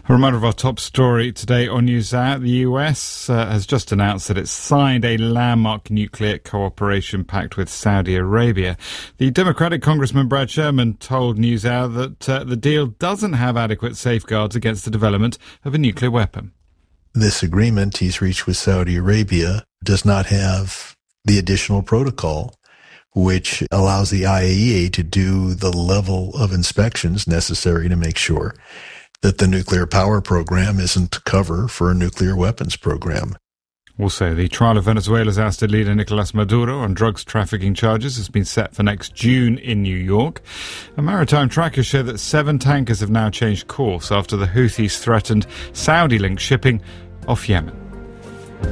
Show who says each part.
Speaker 1: A reminder of our top story today on NewsHour. The US has just announced that it's signed a landmark nuclear cooperation pact with Saudi Arabia. The Democratic Congressman Brad Sherman told NewsHour that the deal doesn't have adequate safeguards against the development of a nuclear weapon.
Speaker 2: This agreement he's reached with Saudi Arabia does not have the additional protocol which allows the IAEA to do the level of inspections necessary to make sure that the nuclear power program isn't cover for a nuclear weapons program.
Speaker 1: Also, the trial of Venezuela's ousted leader Nicolas Maduro on drugs trafficking charges has been set for next June in New York. And maritime trackers show that 7 tankers have now changed course after the Houthis threatened Saudi-linked shipping off Yemen.